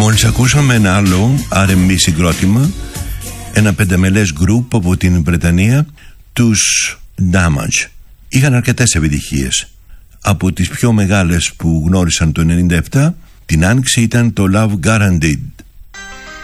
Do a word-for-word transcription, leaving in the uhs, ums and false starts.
Μόλις ακούσαμε ένα άλλο αρ εμ μπι συγκρότημα, ένα πενταμελές group από την Βρετανία, τους Damage. Είχαν αρκετές επιτυχίες. Από τις πιο μεγάλες που γνώρισαν το ενενήντα επτά την άνοιξη ήταν το Love Guaranteed.